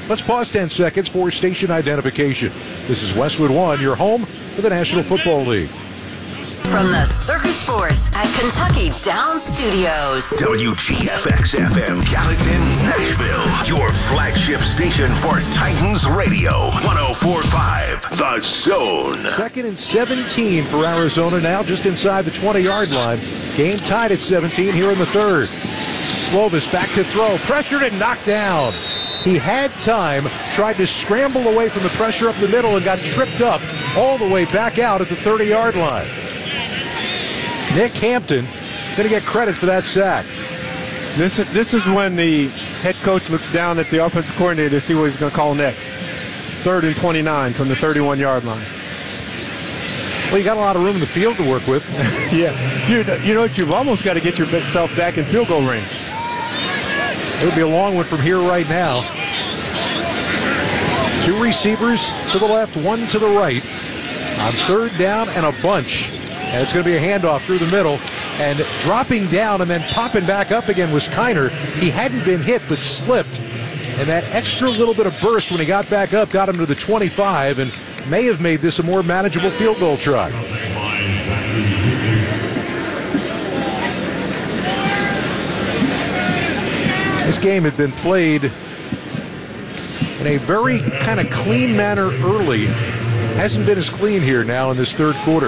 Let's pause 10 seconds for station identification. This is Westwood One, your home for the National Football League. From the Circus Sports at Kentucky Downs Studios. WGFX-FM, Gallatin, Nashville. Your flagship station for Titans Radio. 104.5, The Zone. 2nd and 17 for Arizona now, just inside the 20-yard line. Game tied at 17 here in the third. Slovis back to throw. Pressured and knocked down. He had time, tried to scramble away from the pressure up the middle and got tripped up all the way back out at the 30-yard line. Nick Hampton going to get credit for that sack. This is when the head coach looks down at the offensive coordinator to see what he's going to call next. 3rd and 29 from the 31-yard line. Well, you got a lot of room in the field to work with. Yeah. You know what? You've almost got to get yourself back in field goal range. It'll be a long one from here right now. 2 receivers to the left, 1 to the right. On 3rd down and a bunch. And it's going to be a handoff through the middle. And dropping down and then popping back up again was Kiner. He hadn't been hit but slipped. And that extra little bit of burst when he got back up got him to the 25 and may have made this a more manageable field goal try. This game had been played in a very kind of clean manner early. Hasn't been as clean here now in this third quarter.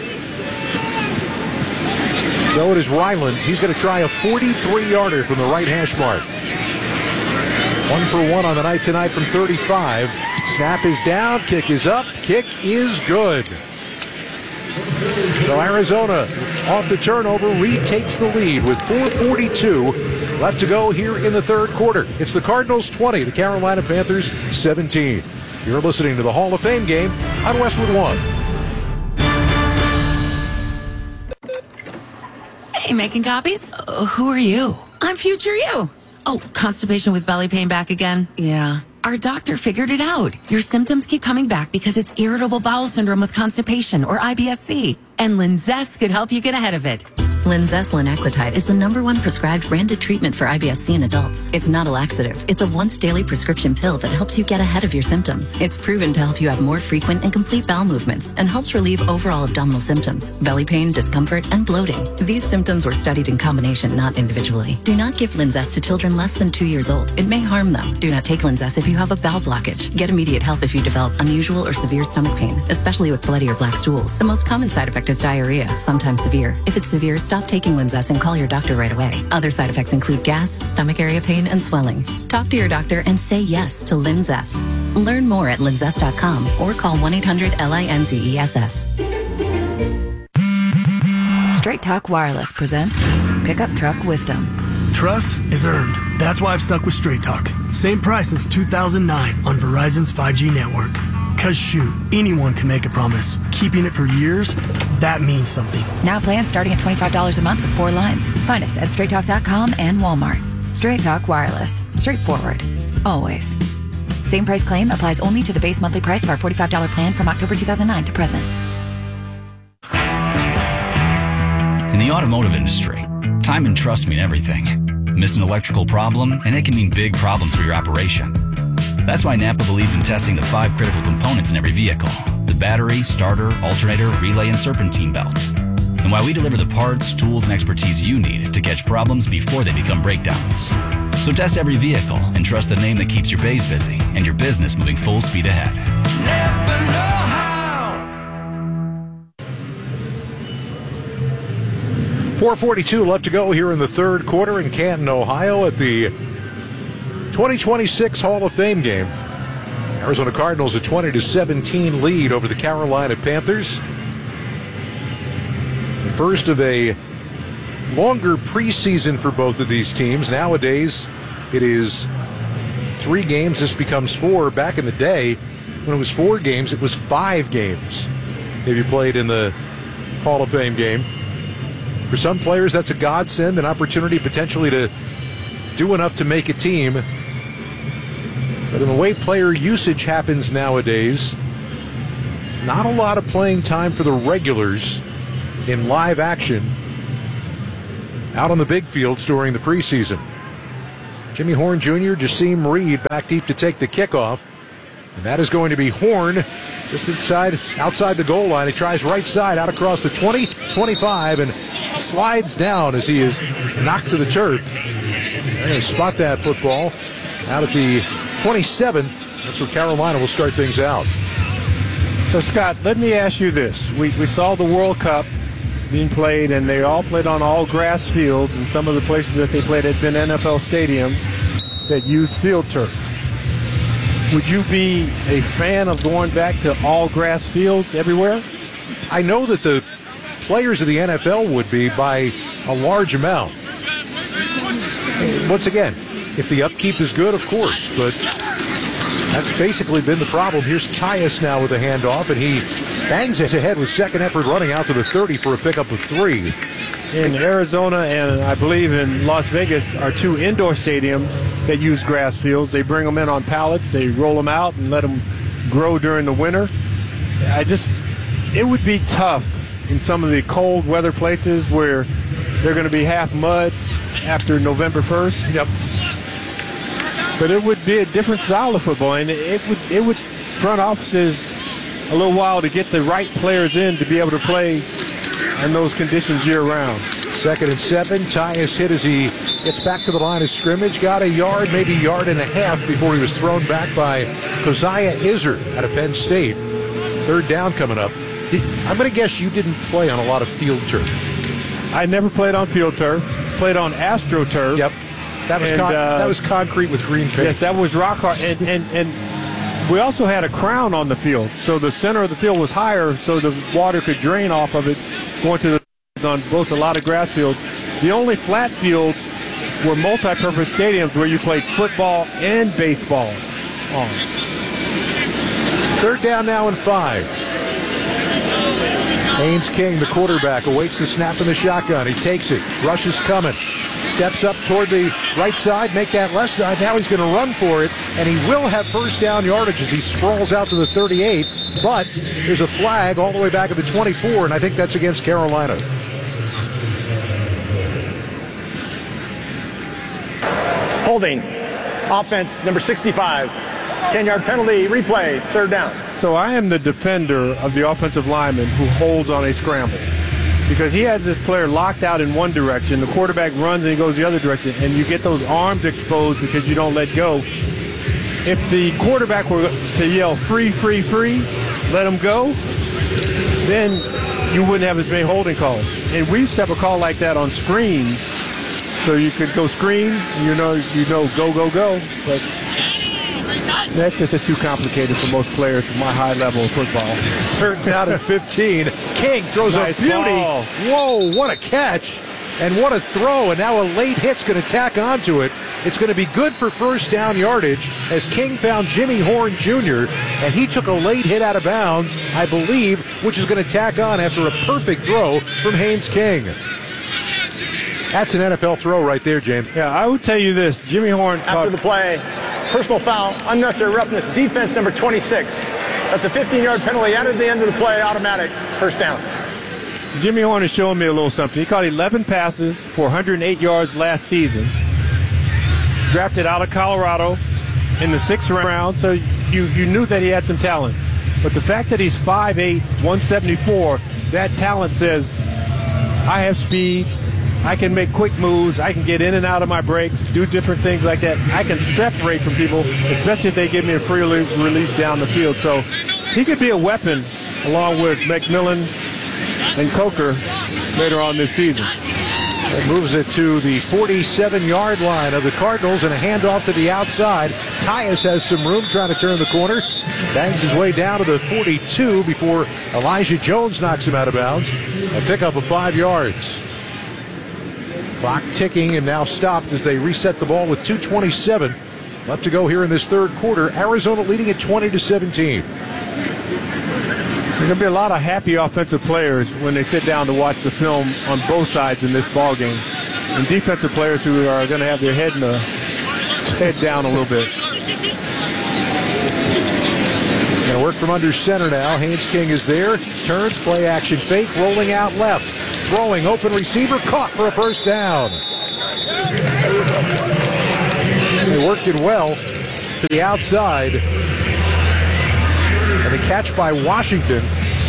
So it is Ryland. He's going to try a 43-yarder from the right hash mark. 1 for 1 on the night tonight from 35. Snap is down. Kick is up. Kick is good. So Arizona, off the turnover, retakes the lead with 4:42 left to go here in the third quarter. It's the Cardinals 20, the Carolina Panthers 17. You're listening to the Hall of Fame game on Westwood One. Hey, making copies? Who are you? I'm future you. Oh, constipation with belly pain back again? Yeah. Our doctor figured it out. Your symptoms keep coming back because it's irritable bowel syndrome with constipation, or IBS-C. And Linzess could help you get ahead of it. Linzess linaclotide is the #1 prescribed branded treatment for IBS-C in adults. It's not a laxative. It's a once-daily prescription pill that helps you get ahead of your symptoms. It's proven to help you have more frequent and complete bowel movements and helps relieve overall abdominal symptoms, belly pain, discomfort, and bloating. These symptoms were studied in combination, not individually. Do not give Linzess to children less than 2 years old. It may harm them. Do not take Linzess if you have a bowel blockage. Get immediate help if you develop unusual or severe stomach pain, especially with bloody or black stools. The most common side effect is diarrhea, sometimes severe. If it's severe, stop taking Linzess and call your doctor right away. Other side effects include gas, stomach area pain, and swelling. Talk to your doctor and say yes to Linzess. Learn more at linzess.com or call 1-800-LINZESS. Straight Talk Wireless presents Pickup Truck Wisdom. Trust is earned. That's why I've stuck with Straight Talk. Same price since 2009 on Verizon's 5G network. Cause shoot, anyone can make a promise. Keeping it for years, that means something. Now plans starting at $25 a month with 4 lines. Find us at straighttalk.com and Walmart. Straight Talk Wireless. Straightforward. Always. Same price claim applies only to the base monthly price of our $45 plan from October 2009 to present. In the automotive industry, time and trust mean everything. Miss an electrical problem, and it can mean big problems for your operation. That's why Napa believes in testing the 5 critical components in every vehicle: the battery, starter, alternator, relay, and serpentine belt. And why we deliver the parts, tools, and expertise you need to catch problems before they become breakdowns. So test every vehicle and trust the name that keeps your bays busy and your business moving full speed ahead. Napa know-how. 4:42 left to go here in the third quarter in Canton, Ohio at the 2026 Hall of Fame game. Arizona Cardinals a 20-17 lead over the Carolina Panthers. The first of a longer preseason for both of these teams. Nowadays, it is 3 games. This becomes 4. Back in the day, when it was 4 games, it was 5 games if you played in the Hall of Fame game. For some players, that's a godsend, an opportunity potentially to do enough to make a team. But in the way player usage happens nowadays, not a lot of playing time for the regulars in live action out on the big fields during the preseason. Jimmy Horn Jr., Jasim Reed back deep to take the kickoff. And that is going to be Horn just outside the goal line. He tries right side out across the 20, 25, and slides down as he is knocked to the turf. They're going to spot that football out at the 27. That's where Carolina will start things out. So, Scott, let me ask you this. We saw the World Cup being played, and they all played on all grass fields, and some of the places that they played had been NFL stadiums that used field turf. Would you be a fan of going back to all grass fields everywhere? I know that the players of the NFL would be by a large amount. Once again, if the upkeep is good, of course, but that's basically been the problem. Here's Tyus now with a handoff, and he bangs it ahead with second effort running out to the 30 for a pickup of 3. In Arizona and I believe in Las Vegas are 2 indoor stadiums that use grass fields. They bring them in on pallets, they roll them out and let them grow during the winter. It would be tough in some of the cold weather places where they're going to be half mud after November 1st. Yep. But it would be a different style of football, and it would front offices a little while to get the right players in to be able to play in those conditions year-round. 2nd and 7. Tyus hit as he gets back to the line of scrimmage. Got a yard, maybe yard and a half before he was thrown back by Keziah Izzard out of Penn State. 3rd down coming up. I'm going to guess you didn't play on a lot of field turf. I never played on field turf. Played on AstroTurf. Yep. That was concrete with green paint. Yes, that was rock hard. And we also had a crown on the field. So the center of the field was higher so the water could drain off of it going to the on both a lot of grass fields. The only flat fields were multi-purpose stadiums where you played football and baseball on. 3rd down now and 5. Haynes King, the quarterback, awaits the snap in the shotgun. He takes it. Rush is coming. Steps up toward the right side, make that left side. Now he's going to run for it, and he will have first down yardage as he sprawls out to the 38. But there's a flag all the way back at the 24, and I think that's against Carolina. Holding. Offense, number 65. 10-yard penalty, replay, 3rd down. So I am the defender of the offensive lineman who holds on a scramble. Because he has this player locked out in one direction, the quarterback runs and he goes the other direction, and you get those arms exposed because you don't let go. If the quarterback were to yell, free, free, free, let him go, then you wouldn't have as many holding calls. And we used to have a call like that on screens, so you could go screen, you know, go, go, go. But that's just too complicated for most players from my high level of football. 3rd down and 15. King throws nice a beauty. Ball. Whoa, what a catch. And what a throw. And now a late hit's going to tack onto it. It's going to be good for first down yardage as King found Jimmy Horn Jr. And he took a late hit out of bounds, I believe, which is going to tack on after a perfect throw from Haynes King. That's an NFL throw right there, James. Yeah, I would tell you this. Jimmy Horn After the play, personal foul, unnecessary roughness, defense number 26. That's a 15-yard penalty out at the end of the play, automatic, first down. Jimmy Horn is showing me a little something. He caught 11 passes for 108 yards last season. Drafted out of Colorado in the 6th round, so you knew that he had some talent. But the fact that he's 5'8", 174, that talent says, I have speed, I can make quick moves, I can get in and out of my breaks, do different things like that. I can separate from people, especially if they give me a free release down the field. So he could be a weapon along with McMillan and Coker later on this season. That moves it to the 47-yard line of the Cardinals and a handoff to the outside. Tyus has some room trying to turn the corner. Bangs his way down to the 42 before Elijah Jones knocks him out of bounds. A pickup of 5 yards. Clock ticking and now stopped as they reset the ball with 2:27 left to go here in this 3rd quarter. Arizona leading at 20-17. There's going to be a lot of happy offensive players when they sit down to watch the film on both sides in this ball game, and defensive players who are going to have their head down a little bit. Going to work from under center now. Haynes King is there. Turns, play action fake, rolling out left. Throwing, open receiver, caught for a first down. They worked it well to the outside. And the catch by Washington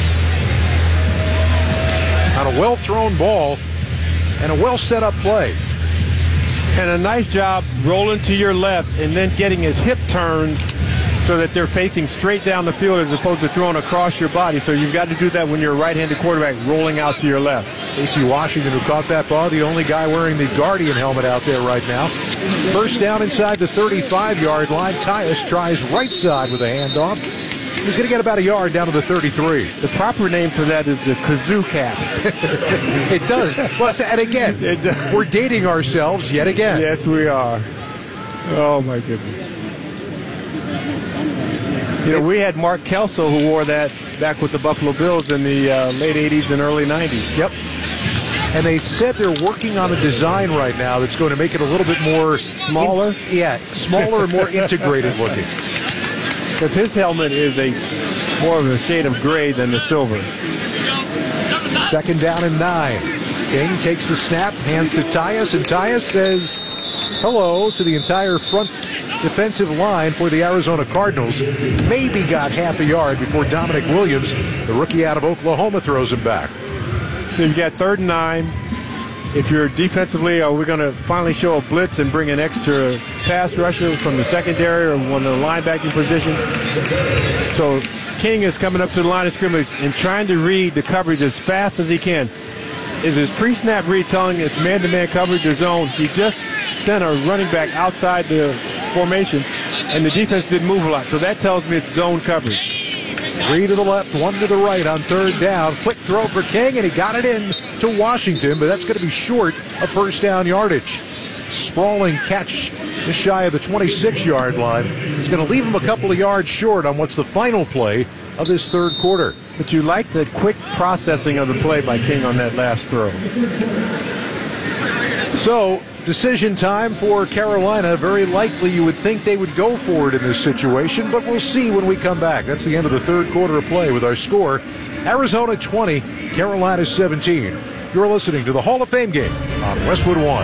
on a well-thrown ball and a well-set-up play. And a nice job rolling to your left and then getting his hip turned so that they're facing straight down the field as opposed to throwing across your body. So you've got to do that when you're a right-handed quarterback rolling out to your left. Casey Washington, who caught that ball, the only guy wearing the Guardian helmet out there right now. First down inside the 35-yard line. Tyus tries right side with a handoff. He's going to get about a yard down to the 33. The proper name for that is the kazoo cap. It does. Well, and again, we're dating ourselves yet again. Yes, we are. Oh, my goodness. You know, we had Mark Kelso who wore that back with the Buffalo Bills in the late 80s and early 90s. Yep. And they said they're working on a design right now that's going to make it a little bit more... Smaller? Smaller and more integrated looking. Because his helmet is more of a shade of gray than the silver. Second down and 9. King takes the snap, hands to Tyus, and Tyus says hello to the entire front defensive line for the Arizona Cardinals. Maybe got half a yard before Dominic Williams, the rookie out of Oklahoma, throws him back. So you've got 3rd and 9. If you're defensively, are we going to finally show a blitz and bring an extra pass rusher from the secondary or one of the linebacking positions? So King is coming up to the line of scrimmage and trying to read the coverage as fast as he can. Is his pre-snap read telling it's man-to-man coverage or zone? He just sent a running back outside the formation, and the defense didn't move a lot. So that tells me it's zone coverage. 3 to the left, 1 to the right on 3rd down. Quick throw for King, and he got it in to Washington, but that's going to be short of first down yardage. Sprawling catch just shy of the 26-yard line. It's going to leave him a couple of yards short on what's the final play of this 3rd quarter. But you like the quick processing of the play by King on that last throw. So, decision time for Carolina. Very likely you would think they would go for it in this situation, but we'll see when we come back. That's the end of the 3rd quarter of play with our score. Arizona 20, Carolina 17. You're listening to the Hall of Fame game on Westwood One.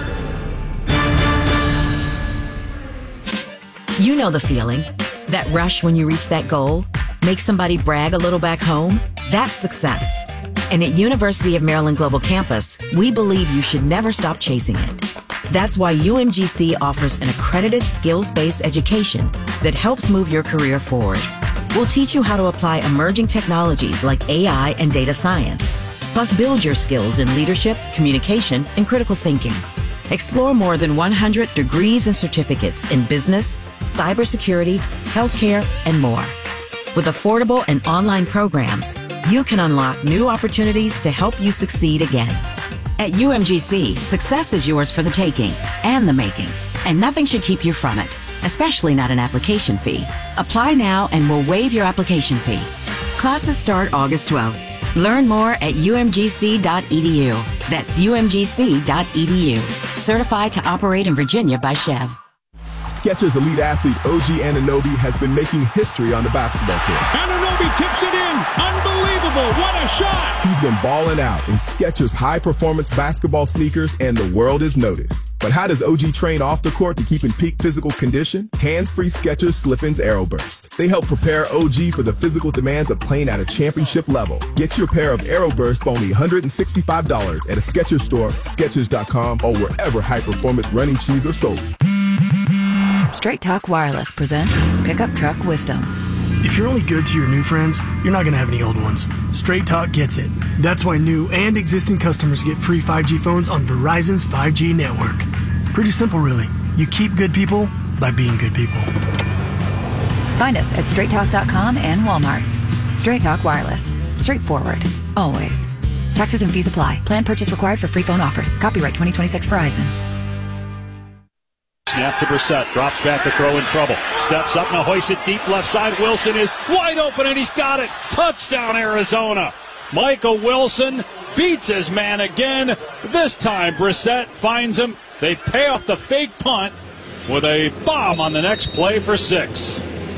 You know the feeling. That rush when you reach that goal. Make somebody brag a little back home. That's success. And at University of Maryland Global Campus, we believe you should never stop chasing it. That's why UMGC offers an accredited skills-based education that helps move your career forward. We'll teach you how to apply emerging technologies like AI and data science, plus build your skills in leadership, communication, and critical thinking. Explore more than 100 degrees and certificates in business, cybersecurity, healthcare, and more. With affordable and online programs, you can unlock new opportunities to help you succeed again. At UMGC, success is yours for the taking and the making, and nothing should keep you from it, especially not an application fee. Apply now and we'll waive your application fee. Classes start August 12th. Learn more at umgc.edu. That's umgc.edu. Certified to operate in Virginia by Chev. Skechers elite athlete OG Anunoby has been making history on the basketball court. Anunoby tips it in. Unbelievable. What a shot. He's been balling out in Skechers high-performance basketball sneakers, and the world has noticed. But how does OG train off the court to keep in peak physical condition? Hands-free Skechers Slip-ins Aeroburst. They help prepare OG for the physical demands of playing at a championship level. Get your pair of Aeroburst for only $165 at a Skechers store, Skechers.com, or wherever high-performance running shoes are sold. Straight Talk Wireless presents Pickup Truck Wisdom. If you're only good to your new friends, you're not going to have any old ones. Straight Talk gets it. That's why new and existing customers get free 5G phones on Verizon's 5G network. Pretty simple, really. You keep good people by being good people. Find us at straighttalk.com and Walmart. Straight Talk Wireless. Straightforward. Always. Taxes and fees apply. Plan purchase required for free phone offers. Copyright 2026 Verizon. Snap to Brissett, drops back to throw in trouble. Steps up, now hoists it deep left side. Wilson is wide open and he's got it. Touchdown Arizona. Michael Wilson beats his man again. This time Brissett finds him. They pay off the fake punt with a bomb on the next play for 6.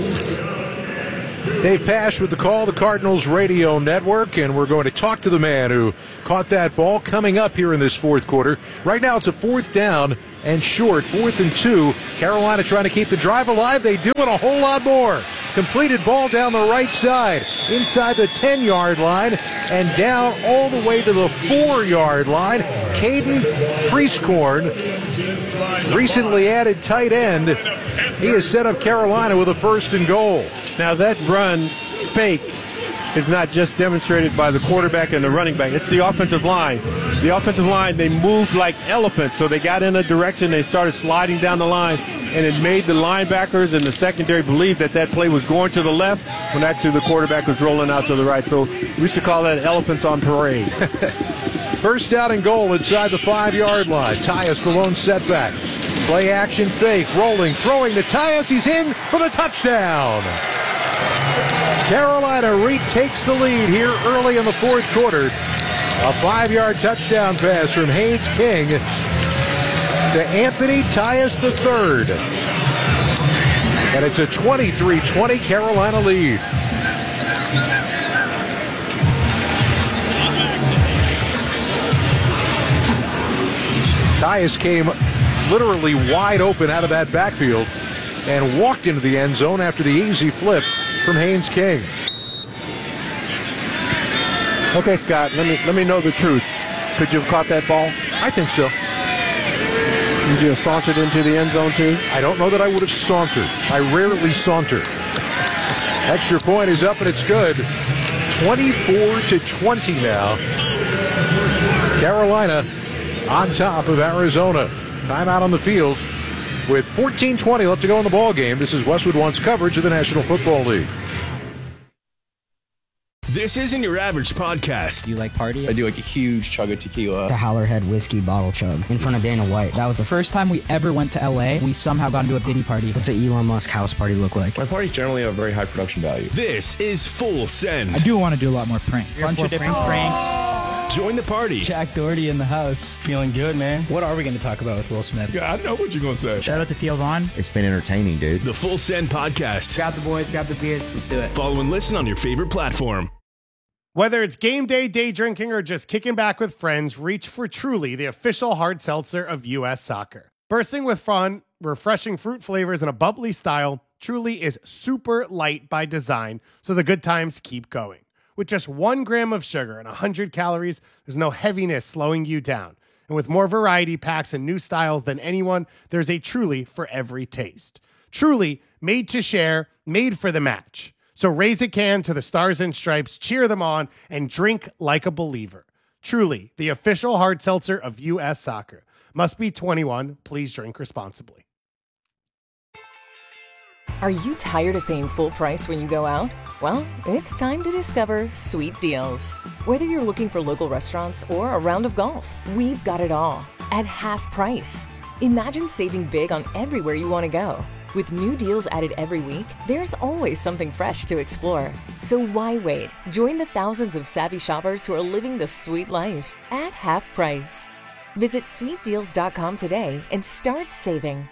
Dave Pasch with the call, the Cardinals Radio Network, and we're going to talk to the man who caught that ball coming up here in this 4th quarter. Right now it's a 4th down and short. 4th and 2. Carolina trying to keep the drive alive. They do it a whole lot more. Completed ball down the right side, inside the 10-yard line, and down all the way to the 4-yard line. Caden Priestcorn, recently added tight end. He has set up Carolina with a 1st and goal. Now that run fake is not just demonstrated by the quarterback and the running back. It's the offensive line. The offensive line, they moved like elephants. So they got in a direction, they started sliding down the line, and it made the linebackers and the secondary believe that that play was going to the left when actually the quarterback was rolling out to the right. So we used to call that elephants on parade. 1st down and goal inside the 5-yard line. Tyus, the lone setback. Play action fake, rolling, throwing to Tyus. He's in for the touchdown. Carolina retakes the lead here early in the 4th quarter. A 5-yard touchdown pass from Haynes King to Anthony Tyus III. And it's a 23-20 Carolina lead. Tyus came literally wide open out of that backfield and walked into the end zone after the easy flip from Haynes King. Okay, Scott, let me know the truth. Could you have caught that ball? I think so. Would you have sauntered into the end zone too? I don't know that I would have sauntered. I rarely saunter. Extra point is up and it's good. 24-20 now. Carolina on top of Arizona. Timeout on the field with 14:20 left to go in the ball game. This is Westwood One's coverage of the National Football League. This isn't your average podcast. Do you like party? I do like a huge chug of tequila. The Howlerhead whiskey bottle chug in front of Dana White. That was the first time we ever went to LA. We somehow got into a Diddy party. What's an Elon Musk house party look like? My parties generally have a very high production value. This is Full Send. I do want to do a lot more pranks. Bunch of different pranks. Join the party. Jack Doherty in the house. Feeling good, man. What are we going to talk about with Will Smith? Yeah, I know what you're going to say. Shout out to Theo Vaughn. It's been entertaining, dude. The Full Send podcast. Grab the boys, grab the beers. Let's do it. Follow and listen on your favorite platform. Whether it's game day, day drinking, or just kicking back with friends, reach for Truly, the official hard seltzer of U.S. Soccer. Bursting with fun, refreshing fruit flavors, and a bubbly style, Truly is super light by design, so the good times keep going. With just 1 gram of sugar and 100 calories, there's no heaviness slowing you down. And with more variety packs and new styles than anyone, there's a Truly for every taste. Truly, made to share, made for the match. So raise a can to the Stars and Stripes, cheer them on, and drink like a believer. Truly, the official hard seltzer of U.S. Soccer. Must be 21. Please drink responsibly. Are you tired of paying full price when you go out? Well, it's time to discover Sweet Deals. Whether you're looking for local restaurants or a round of golf, we've got it all at half price. Imagine saving big on everywhere you want to go. With new deals added every week, there's always something fresh to explore. So why wait? Join the thousands of savvy shoppers who are living the sweet life at half price. Visit sweetdeals.com today and start saving.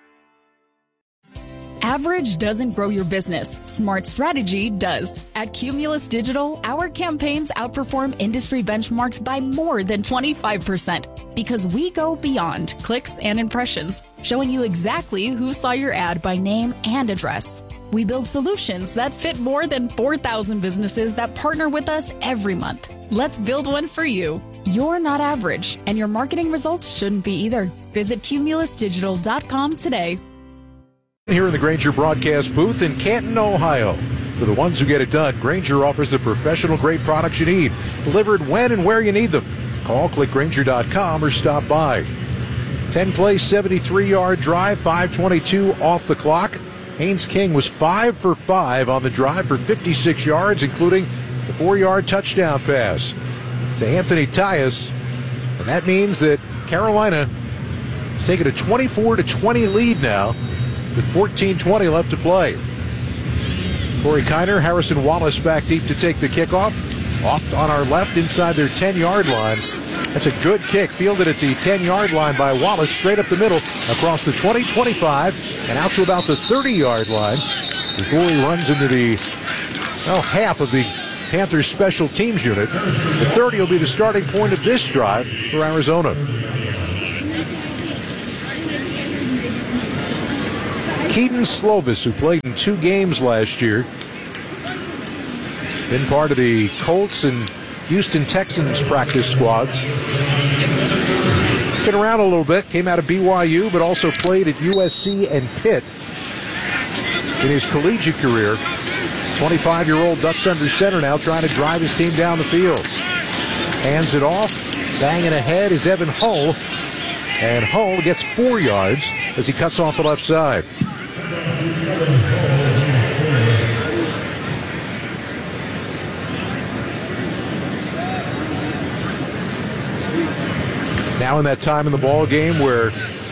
Average doesn't grow your business. Smart strategy does. At Cumulus Digital, our campaigns outperform industry benchmarks by more than 25% because we go beyond clicks and impressions, showing you exactly who saw your ad by name and address. We build solutions that fit more than 4,000 businesses that partner with us every month. Let's build one for you. You're not average, and your marketing results shouldn't be either. Visit cumulusdigital.com today. Here in the Grainger broadcast booth in Canton, Ohio. For the ones who get it done, Grainger offers the professional-grade products you need, delivered when and where you need them. Call, click Grainger.com, or stop by. 10-play, 73-yard drive, 5:22 off the clock. Haynes King was 5 for 5 on the drive for 56 yards, including the 4-yard touchdown pass to Anthony Tyus. And that means that Carolina is taking a 24-20 lead now, with 14:20 left to play. Corey Kiner, Harrison Wallace back deep to take the kickoff. Off on our left inside their 10-yard line. That's a good kick, fielded at the 10-yard line by Wallace, straight up the middle, across the 20, 25, and out to about the 30-yard line before he runs into the, half of the Panthers special teams unit. The 30 will be the starting point of this drive for Arizona. Kedon Slovis, who played in 2 games last year. Been part of the Colts and Houston Texans practice squads. Been around a little bit, came out of BYU, but also played at USC and Pitt in his collegiate career. 25-year-old Ducks under center now, trying to drive his team down the field. Hands it off, banging ahead is Evan Hull, and Hull gets 4 yards as he cuts off the left side. Now in that time in the ball game where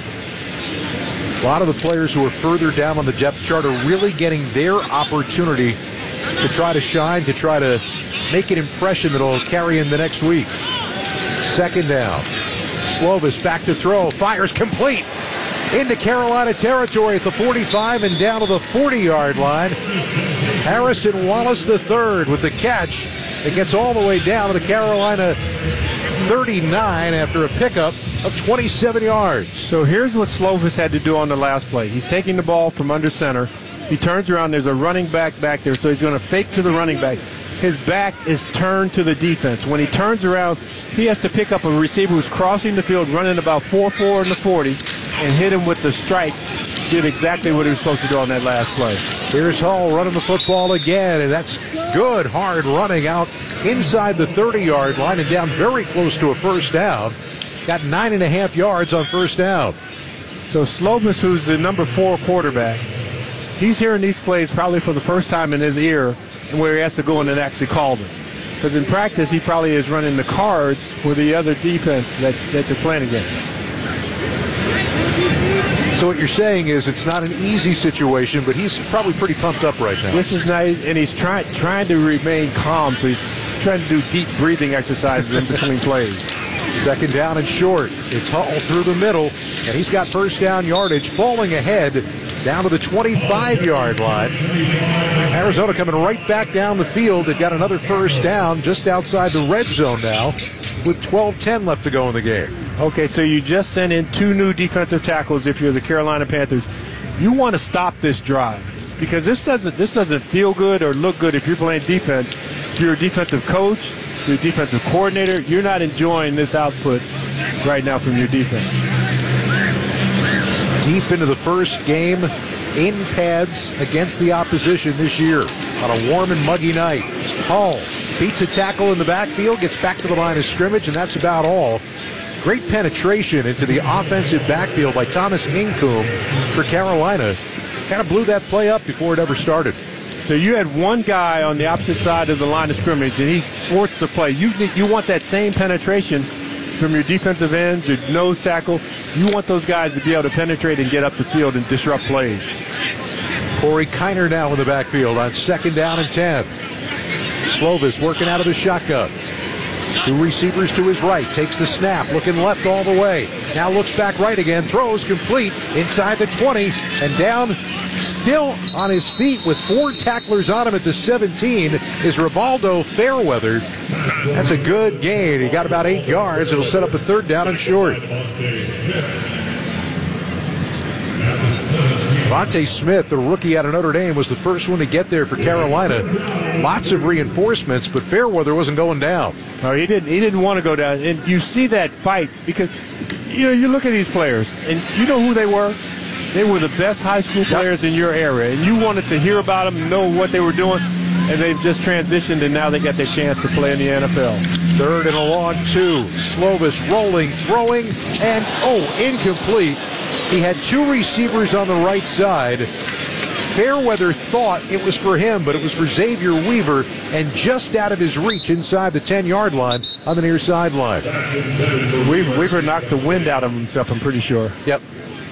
a lot of the players who are further down on the depth chart are really getting their opportunity to try to shine, to try to make an impression that will carry in the next week. Second down. Slovis back to throw. Fires complete into Carolina territory at the 45 and down to the 40-yard line. Harrison Wallace III with the catch. It gets all the way down to the Carolina 39 after a pickup of 27 yards. So here's what Slovis had to do on the last play. He's taking the ball from under center. He turns around. There's a running back there, so he's going to fake to the running back. His back is turned to the defense. When he turns around, he has to pick up a receiver who's crossing the field, running about 4.4 in the 40, and hit him with the strike. Did exactly what he was supposed to do on that last play. Here's Hull running the football again, and that's good, hard running out inside the 30-yard line and down very close to a first down. Got 9.5 yards on first down. So Slovis, who's the number 4 quarterback, he's hearing these plays probably for the first time in his ear, and where he has to go in and actually call them. Because in practice, he probably is running the cards for the other defense that they're playing against. So what you're saying is it's not an easy situation, but he's probably pretty pumped up right now. This is nice, and he's trying to remain calm, so he's trying to do deep breathing exercises in between plays. Second down and short. It's Hull through the middle, and he's got first down yardage, falling ahead down to the 25-yard line. Arizona coming right back down the field. They've got another first down just outside the red zone now with 12:10 left to go in the game. Okay, so you just sent in 2 new defensive tackles if you're the Carolina Panthers. You want to stop this drive because this doesn't feel good or look good if you're playing defense. If you're a defensive coach, you're a defensive coordinator, you're not enjoying this output right now from your defense. Deep into the first game in pads against the opposition this year on a warm and muggy night. Hull beats a tackle in the backfield, gets back to the line of scrimmage, and that's about all. Great penetration into the offensive backfield by Thomas Incoom for Carolina. Kind of blew that play up before it ever started. So you had one guy on the opposite side of the line of scrimmage, and he sports the play. You want that same penetration from your defensive ends, your nose tackle. You want those guys to be able to penetrate and get up the field and disrupt plays. Corey Kiner now in the backfield on second down and 10. Slovis working out of the shotgun. 2 receivers to his right, takes the snap, looking left all the way. Now looks back right again, throws complete inside the 20, and down still on his feet with 4 tacklers on him at the 17 is Rivaldo Fairweather. That's a good gain. He got about 8 yards. It'll set up a third down and short. Devontae Smith, the rookie out of Notre Dame, was the first one to get there for Carolina. Lots of reinforcements, but Fairweather wasn't going down. No, he didn't want to go down. And you see that fight because, you look at these players, and you know who they were? They were the best high school players in your area, and you wanted to hear about them, know what they were doing, and they've just transitioned, and now they got their chance to play in the NFL. Third and a long 2. Slovis rolling, throwing, and, incomplete. He had 2 receivers on the right side. Fairweather thought it was for him, but it was for Xavier Weaver, and just out of his reach inside the 10-yard line on the near sideline. Weaver knocked the wind out of himself, I'm pretty sure. Yep.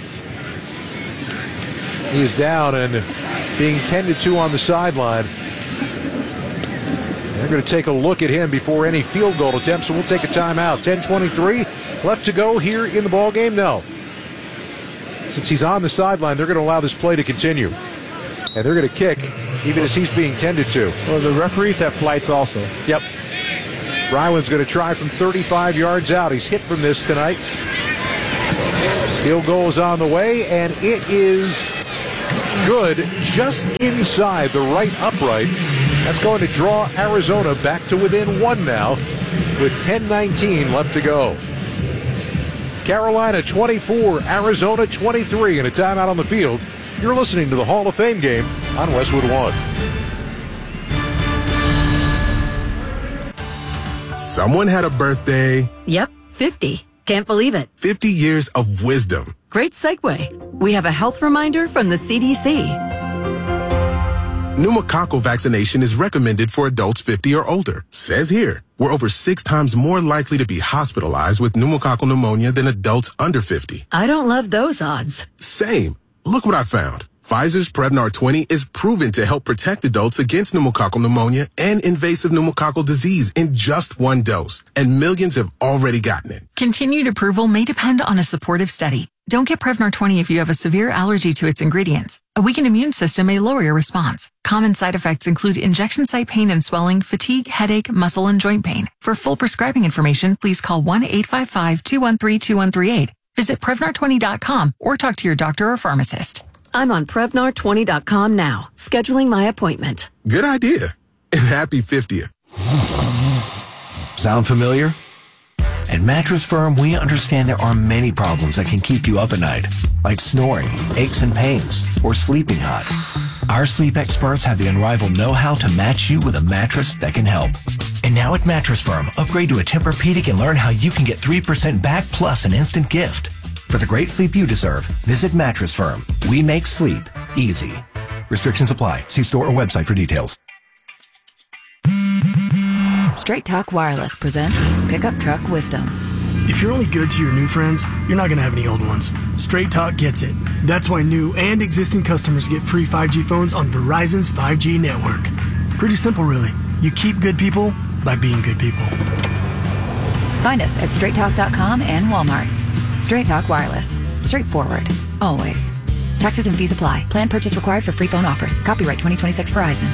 He's down and being tended to on the sideline. They're going to take a look at him before any field goal attempts, so we'll take a timeout. 10:23 left to go here in the ballgame. No. Since he's on the sideline, they're going to allow this play to continue. And they're going to kick even as he's being tended to. Well, the referees have flights also. Yep. Ryland's going to try from 35 yards out. He's hit from this tonight. Field goal is on the way, and it is good, just inside the right upright. That's going to draw Arizona back to within 1 now with 10:19 left to go. Carolina 24, Arizona 23, and a timeout on the field. You're listening to the Hall of Fame game on Westwood One. Someone had a birthday. Yep, 50. Can't believe it. 50 years of wisdom. Great segue. We have a health reminder from the CDC. Pneumococcal vaccination is recommended for adults 50 or older. Says here, we're over 6 times more likely to be hospitalized with pneumococcal pneumonia than adults under 50. I don't love those odds. Same. Look what I found. Pfizer's Prevnar 20 is proven to help protect adults against pneumococcal pneumonia and invasive pneumococcal disease in just 1 dose, and millions have already gotten it. Continued approval may depend on a supportive study. Don't get Prevnar 20 if you have a severe allergy to its ingredients. A weakened immune system may lower your response. Common side effects include injection site pain and swelling, fatigue, headache, muscle, and joint pain. For full prescribing information, please call 1-855-213-2138. Visit Prevnar20.com or talk to your doctor or pharmacist. I'm on Prevnar20.com now, scheduling my appointment. Good idea. And happy 50th. Sound familiar? At Mattress Firm, we understand there are many problems that can keep you up at night, like snoring, aches and pains, or sleeping hot. Our sleep experts have the unrivaled know-how to match you with a mattress that can help. And now at Mattress Firm, upgrade to a Tempur-Pedic and learn how you can get 3% back plus an instant gift. For the great sleep you deserve, visit Mattress Firm. We make sleep easy. Restrictions apply. See store or website for details. Straight Talk Wireless presents Pickup Truck Wisdom. If you're only good to your new friends, you're not going to have any old ones. Straight Talk gets it. That's why new and existing customers get free 5G phones on Verizon's 5G network. Pretty simple, really. You keep good people by being good people. Find us at straighttalk.com and Walmart. Straight Talk Wireless. Straightforward. Always. Taxes and fees apply. Plan purchase required for free phone offers. Copyright 2026 Verizon.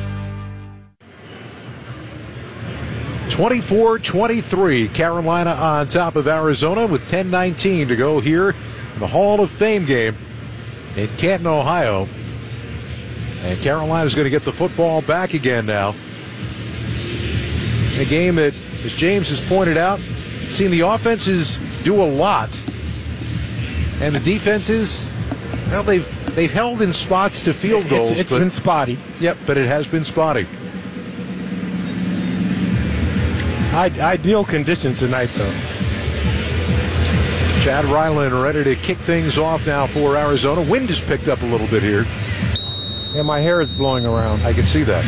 24-23, Carolina on top of Arizona with 10:19 to go here in the Hall of Fame game in Canton, Ohio. And Carolina's going to get the football back again now. A game that, as James has pointed out, seen the offenses do a lot. And the defenses, well, they've held in spots to field goals. It's been spotty. Yep, but it has been spotty. Ideal conditions tonight, though. Chad Ryland ready to kick things off now for Arizona. Wind has picked up a little bit here. Yeah, my hair is blowing around. I can see that.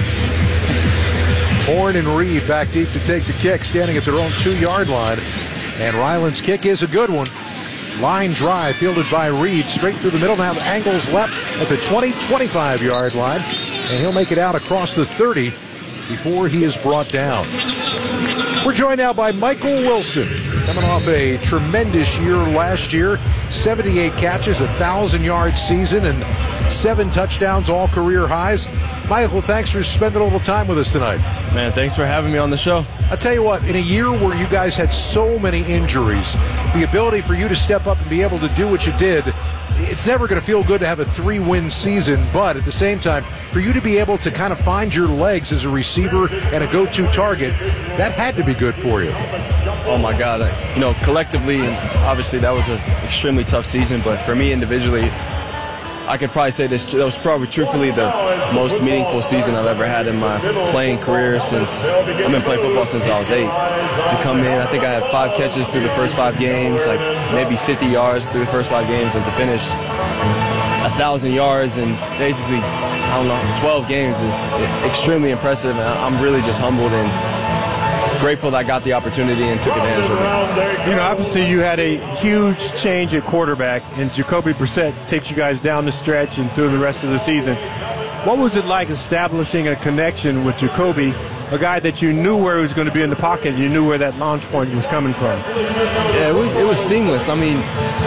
Horn and Reed back deep to take the kick, standing at their own 2-yard line. And Ryland's kick is a good one. Line drive fielded by Reed straight through the middle. Now the angle's left at the 20-25-yard line. And he'll make it out across the 30 before he is brought down. We're joined now by Michael Wilson, coming off a tremendous year last year. 78 catches, 1,000-yard season, and 7 touchdowns, all career highs. Michael, thanks for spending a little time with us tonight. Man, thanks for having me on the show. I'll tell you what, in a year where you guys had so many injuries, the ability for you to step up and be able to do what you did, it's never going to feel good to have a 3-win season, but at the same time, for you to be able to kind of find your legs as a receiver and a go-to target, that had to be good for you. Oh my God, collectively, and obviously that was an extremely tough season, but for me individually, I could probably say that was probably truthfully the most meaningful season I've ever had in my playing career since I've been playing football since I was 8. To come in, I think I had 5 catches through the first 5 games, like maybe 50 yards through the first 5 games, and to finish 1,000 yards in basically, 12 games is extremely impressive, and I'm really just humbled and grateful that I got the opportunity and took advantage of it. Obviously you had a huge change at quarterback, and Jacoby Brissett takes you guys down the stretch and through the rest of the season. What was it like establishing a connection with Jacoby, a guy that you knew where he was going to be in the pocket, you knew where that launch point was coming from? Yeah, it was seamless. I mean,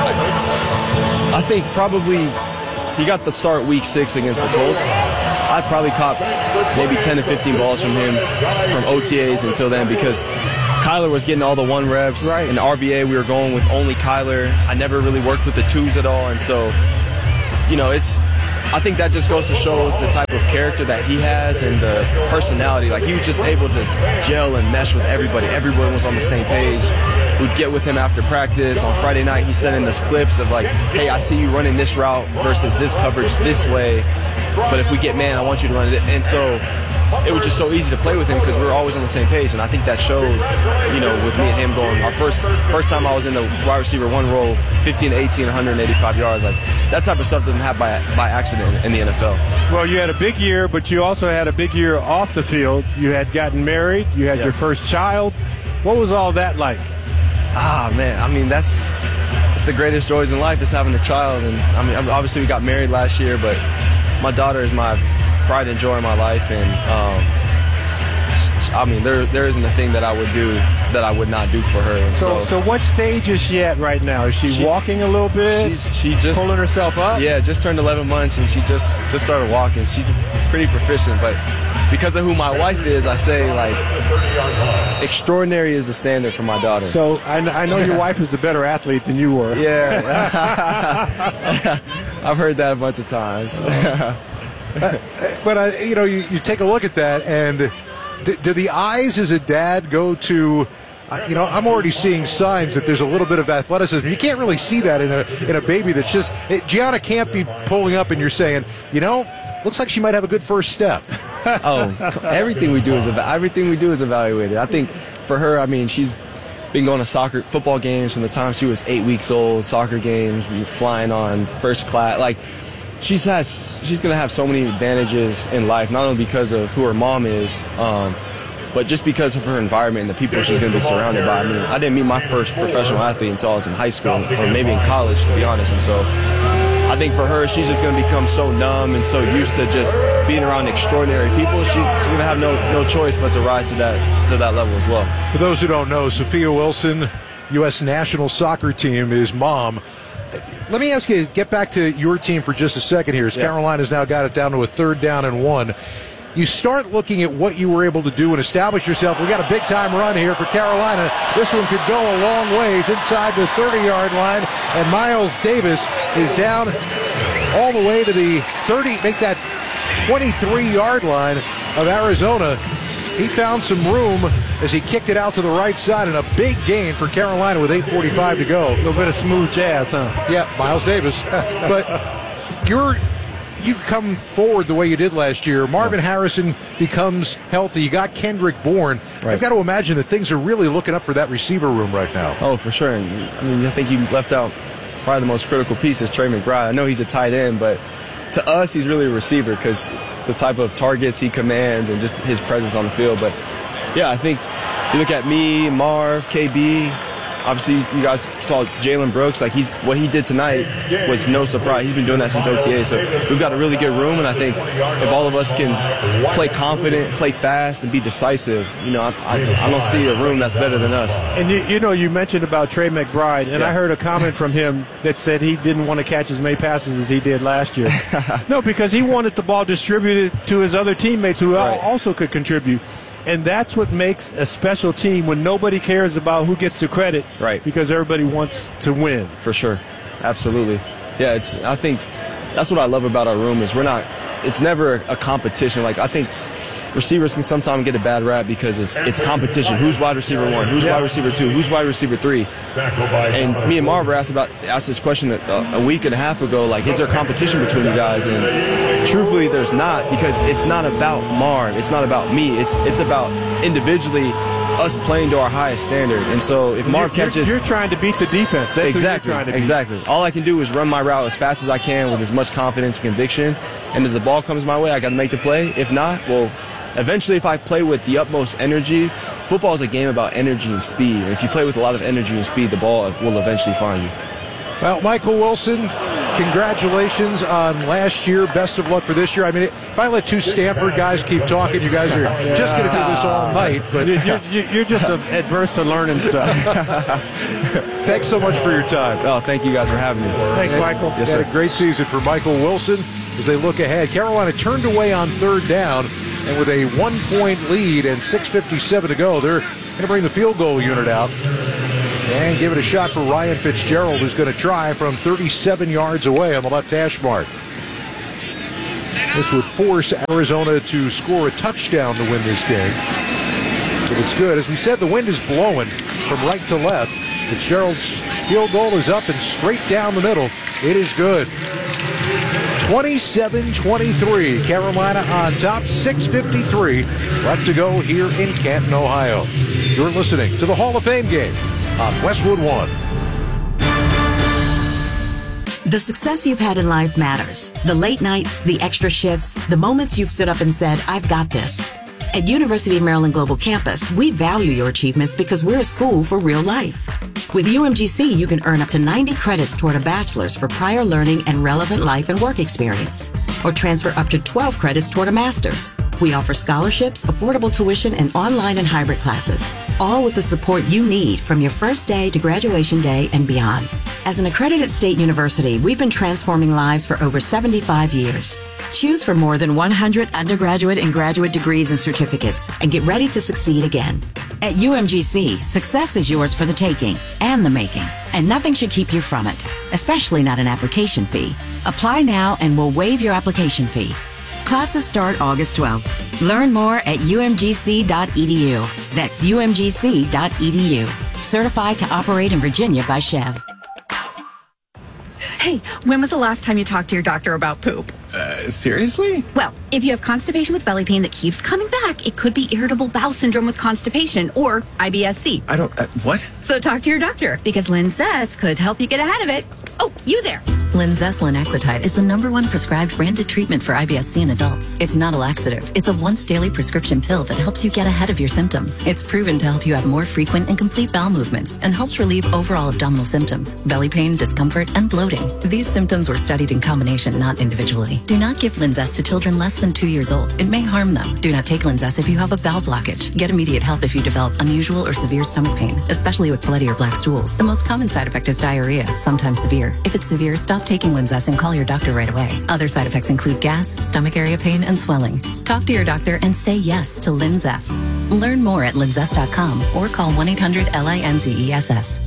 I think probably he got the start week 6 against the Colts. I probably caught maybe 10 to 15 balls from him from OTAs until then, because Kyler was getting all the 1 reps. Right. In RVA, we were going with only Kyler. I never really worked with the 2s at all, and so, I think that just goes to show the type of character that he has and the personality. Like, he was just able to gel and mesh with everybody. Everyone was on the same page. We'd get with him after practice. On Friday night, he sent in us clips of like, hey, I see you running this route versus this coverage this way. But if we get man, I want you to run it. And so it was just so easy to play with him because we were always on the same page. And I think that showed, you know, with me and him going, our first time I was in the wide receiver 1 role, 15 to 18, 185 yards. Like, that type of stuff doesn't happen by accident in the NFL. Well, you had a big year, but you also had a big year off the field. You had gotten married. You had your first child. What was all that like? Ah, man. I mean, it's the greatest joys in life is having a child. And I mean, obviously we got married last year, but my daughter is my pride and joy in my life, and I mean, there isn't a thing that I would do that I would not do for her. And so what stage is she at right now? Is she walking a little bit? She just pulling herself up. Yeah, just turned 11 months, and she just started walking. She's pretty proficient, but because of who my wife is, I say like extraordinary is the standard for my daughter. So I know your wife is a better athlete than you were. Yeah, I've heard that a bunch of times. But you know, you take a look at that, and do the eyes as a dad go to? You know, I'm already seeing signs that there's a little bit of athleticism. You can't really see that in a baby that's just. Gianna can't be pulling up, and you're saying, you know, looks like she might have a good first step. Oh, everything we do is evaluated. I think for her, I mean, she's been going to football games from the time she was 8 weeks old. Soccer games, flying on first class, like. She's going to have so many advantages in life, not only because of who her mom is, but just because of her environment and the people she's going to be surrounded by. I mean, I didn't meet my first professional athlete until I was in high school, or maybe in college, to be honest. And so I think for her, she's just going to become so numb and so used to just being around extraordinary people. She's going to have no choice but to rise to that level as well. For those who don't know, Sophia Wilson, U.S. national soccer team, is mom. Let me ask you, get back to your team for just a second here. As Carolina's now got it down to a 3rd down and 1. You start looking at what you were able to do and establish yourself. We got a big-time run here for Carolina. This one could go a long ways inside the 30-yard line, and Miles Davis is down all the way to the 30, make that 23-yard line of Arizona. He found some room as he kicked it out to the right side, and a big gain for Carolina with 8:45 to go. A little bit of smooth jazz, huh? Yeah, Miles Davis. But you come forward the way you did last year. Marvin Harrison becomes healthy. You got Kendrick Bourne. Right. I've got to imagine that things are really looking up for that receiver room right now. Oh, for sure. And, I mean, I think you left out probably the most critical piece is Trey McBride. I know he's a tight end, but to us, he's really a receiver because the type of targets he commands and just his presence on the field. But, yeah, I think you look at me, Marv, KB, obviously you guys saw Jalen Brooks. Like, what he did tonight was no surprise. He's been doing that since OTA. So we've got a really good room, and I think if all of us can play confident, play fast, and be decisive, you know, I don't see a room that's better than us. And you know, you mentioned about Trey McBride, and I heard a comment from him that said he didn't want to catch as many passes as he did last year. No, because he wanted the ball distributed to his other teammates who also could contribute. And that's what makes a special team when nobody cares about who gets the credit. Right. Because everybody wants to win. For sure. Absolutely. Yeah, I think that's what I love about our room is it's never a competition. Like, I think receivers can sometimes get a bad rap because it's competition. Who's wide receiver 1? Who's wide receiver 2? Who's wide receiver 3? And me and Marv were asked this question a week and a half ago, like, is there competition between you guys? And truthfully, there's not, because it's not about Marv. It's not about me. It's about individually us playing to our highest standard. And so if Marv catches... You're trying to beat the defense. That's exactly, what you're trying to beat. Exactly. All I can do is run my route as fast as I can with as much confidence and conviction. And if the ball comes my way, I got to make the play. If not, well... Eventually, if I play with the utmost energy, football is a game about energy and speed. And if you play with a lot of energy and speed, the ball will eventually find you. Well, Michael Wilson, congratulations on last year. Best of luck for this year. I mean, if I let 2 Stanford guys keep talking, you guys are just going to do this all night. But you're just adverse to learning stuff. Thanks so much for your time. Oh, thank you guys for having me. Thanks, Michael. Yes, sir. Had a great season for Michael Wilson as they look ahead. Carolina turned away on 3rd down. And with a 1-point lead and 6:57 to go, they're going to bring the field goal unit out and give it a shot for Ryan Fitzgerald, who's going to try from 37 yards away on the left hash mark. This would force Arizona to score a touchdown to win this game. But it's good. As we said, the wind is blowing from right to left. Fitzgerald's field goal is up and straight down the middle. It is good. 27-23. Carolina on top. 6:53 left to go here in Canton, Ohio. You're listening to the Hall of Fame game on Westwood One. The success you've had in life matters. The late nights, the extra shifts, the moments you've stood up and said, I've got this. At University of Maryland Global Campus, we value your achievements because we're a school for real life. With UMGC, you can earn up to 90 credits toward a bachelor's for prior learning and relevant life and work experience, or transfer up to 12 credits toward a master's. We offer scholarships, affordable tuition, and online and hybrid classes, all with the support you need from your first day to graduation day and beyond. As an accredited state university, we've been transforming lives for over 75 years. Choose from more than 100 undergraduate and graduate degrees and certificates, and get ready to succeed again. At UMGC, success is yours for the taking and the making, and nothing should keep you from it, especially not an application fee. Apply now and we'll waive your application fee. Classes start August 12th. Learn more at umgc.edu. That's umgc.edu. Certified to operate in Virginia by Chev. Hey, when was the last time you talked to your doctor about poop? Seriously? Well, if you have constipation with belly pain that keeps coming back, it could be irritable bowel syndrome with constipation or IBS-C. I don't, what? So talk to your doctor, because Linzess could help you get ahead of it. Oh, you there. Linzess linaclotide is the #1 prescribed branded treatment for IBS-C in adults. It's not a laxative. It's a once-daily prescription pill that helps you get ahead of your symptoms. It's proven to help you have more frequent and complete bowel movements and helps relieve overall abdominal symptoms, belly pain, discomfort, and bloating. These symptoms were studied in combination, not individually. Do not give Linzess to children less than 2 years old. It may harm them. Do not take Linzess if you have a bowel blockage. Get immediate help if you develop unusual or severe stomach pain, especially with bloody or black stools. The most common side effect is diarrhea, sometimes severe. If it's severe, stop taking Linzess and call your doctor right away. Other side effects include gas, stomach area pain, and swelling. Talk to your doctor and say yes to Linzess. Learn more at linzess.com or call 1-800-LINZESS.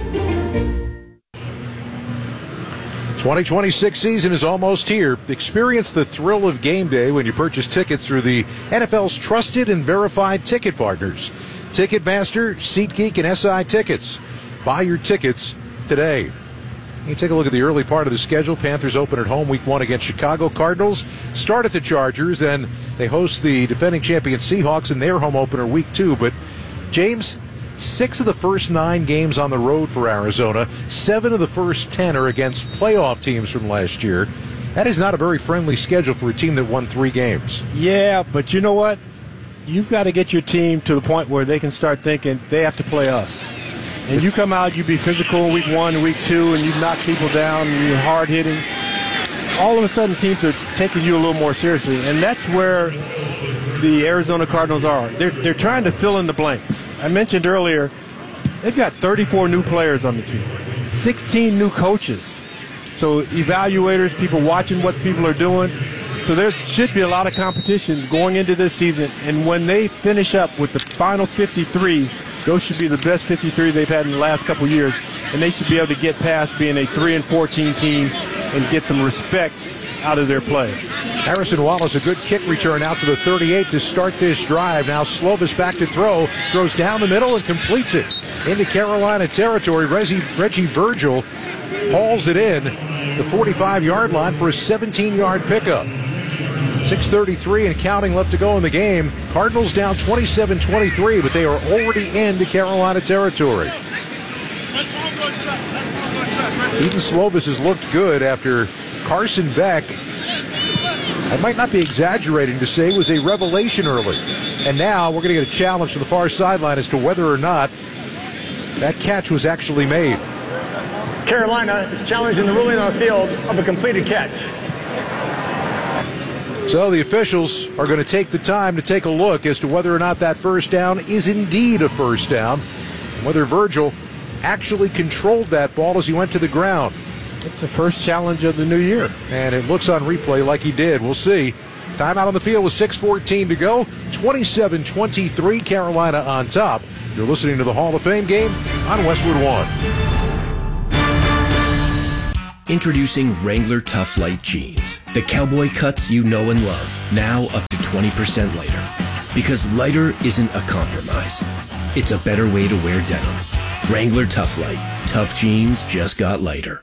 2026 season is almost here. Experience the thrill of game day when you purchase tickets through the NFL's trusted and verified ticket partners. Ticketmaster, SeatGeek, and SI Tickets. Buy your tickets today. You take a look at the early part of the schedule. Panthers open at home week 1 against Chicago. Cardinals start at the Chargers. Then they host the defending champion Seahawks in their home opener week 2. But, James, 6 of the first 9 games on the road for Arizona. 7 of the first 10 are against playoff teams from last year. That is not a very friendly schedule for a team that won 3 games. Yeah, but you know what? You've got to get your team to the point where they can start thinking they have to play us. And you come out, you be physical in week 1 and week 2, and you knock people down, and you're hard-hitting. All of a sudden, teams are taking you a little more seriously, and that's where the Arizona Cardinals are. They're trying to fill in the blanks. I mentioned earlier, they've got 34 new players on the team, 16 new coaches. So evaluators, people watching what people are doing. So there should be a lot of competition going into this season. And when they finish up with the final 53, those should be the best 53 they've had in the last couple years. And they should be able to get past being a 3-14 team and get some respect out of their play. Harrison Wallace, a good kick return out to the 38 to start this drive. Now Slovis back to throw, throws down the middle and completes it into Carolina territory. Reggie Virgil hauls it in the 45-yard line for a 17-yard pickup. 6:33 and counting left to go in the game. Cardinals down 27-23, but they are already into Carolina territory. Eden Slovis has looked good after Carson Beck, I might not be exaggerating to say, was a revelation early. And now we're going to get a challenge to the far sideline as to whether or not that catch was actually made. Carolina is challenging the ruling on the field of a completed catch. So the officials are going to take the time to take a look as to whether or not that first down is indeed a first down, whether Virgil actually controlled that ball as he went to the ground. It's the first challenge of the new year. And it looks on replay like he did. We'll see. Timeout on the field with 6:14 to go. 27-23, Carolina on top. You're listening to the Hall of Fame game on Westwood One. Introducing Wrangler Tough Light Jeans. The cowboy cuts you know and love. Now up to 20% lighter. Because lighter isn't a compromise. It's a better way to wear denim. Wrangler Tough Light. Tough jeans just got lighter.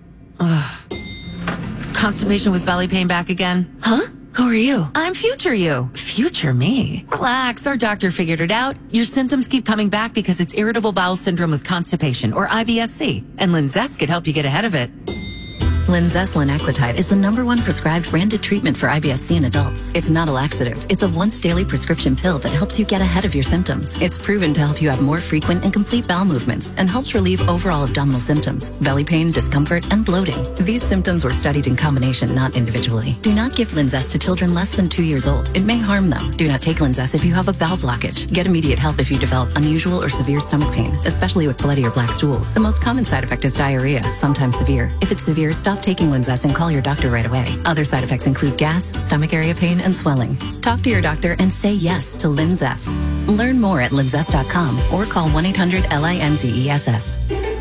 Constipation with belly pain back again? Huh? Who are you? I'm future you. Future me? Relax, our doctor figured it out. Your symptoms keep coming back because it's irritable bowel syndrome with constipation, or IBS-C, and Linzess could help you get ahead of it. Linzess linaclotide is the #1 prescribed branded treatment for IBS-C in adults. It's not a laxative. It's a once-daily prescription pill that helps you get ahead of your symptoms. It's proven to help you have more frequent and complete bowel movements and helps relieve overall abdominal symptoms, belly pain, discomfort, and bloating. These symptoms were studied in combination, not individually. Do not give Linzess to children less than 2 years old. It may harm them. Do not take Linzess if you have a bowel blockage. Get immediate help if you develop unusual or severe stomach pain, especially with bloody or black stools. The most common side effect is diarrhea, sometimes severe. If it's severe, stop taking Linzess and call your doctor right away. Other side effects include gas, stomach area pain, and swelling. Talk to your doctor and say yes to Linzess. Learn more at linzess.com or call 1-800-LINZESS.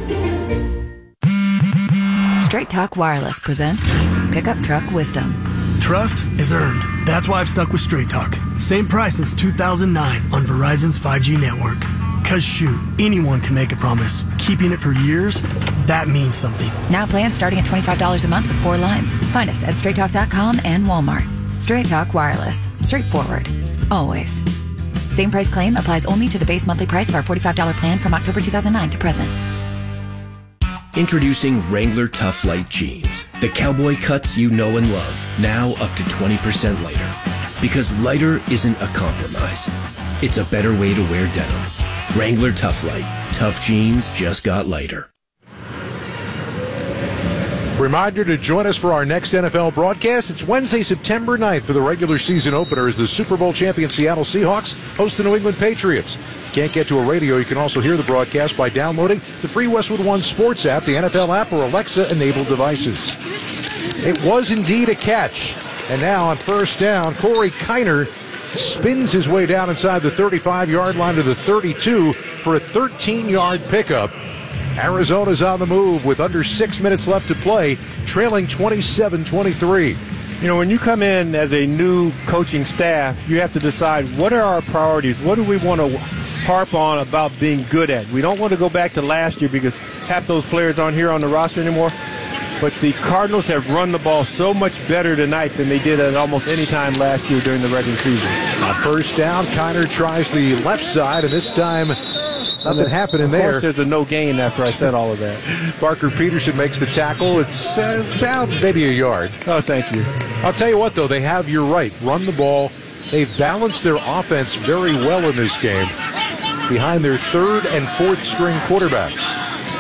Straight Talk Wireless presents Pickup Truck Wisdom. Trust is earned. That's why I've stuck with Straight Talk. Same price since 2009 on Verizon's 5G network. Cause shoot, anyone can make a promise. Keeping it for years, that means something. Now plans starting at $25 a month with 4 lines. Find us at straighttalk.com and Walmart. Straight Talk Wireless. Straightforward. Always. Same price claim applies only to the base monthly price of our $45 plan from October 2009 to present. Introducing Wrangler Tough Light Jeans. The cowboy cuts you know and love. Now up to 20% lighter. Because lighter isn't a compromise. It's a better way to wear denim. Wrangler Tough Light. Tough jeans just got lighter. Reminder to join us for our next NFL broadcast. It's Wednesday, September 9th for the regular season opener as the Super Bowl champion Seattle Seahawks host the New England Patriots. Can't get to a radio, you can also hear the broadcast by downloading the free Westwood One Sports app, the NFL app, or Alexa-enabled devices. It was indeed a catch. And now on first down, Corey Kiner spins his way down inside the 35-yard line to the 32 for a 13-yard pickup. Arizona's on the move with under 6 minutes left to play, trailing 27-23. You know, when you come in as a new coaching staff, you have to decide what are our priorities? What do we want to harp on about being good at? We don't want to go back to last year because half those players aren't here on the roster anymore. But the Cardinals have run the ball so much better tonight than they did at almost any time last year during the regular season. On first down, Kiner tries the left side, and this time nothing happening there. Of course, there's a no gain after I said all of that. Parker Peterson makes the tackle. It's about maybe a yard. Oh, thank you. I'll tell you what, though, they have, you're right, run the ball. They've balanced their offense very well in this game behind their third and fourth string quarterbacks.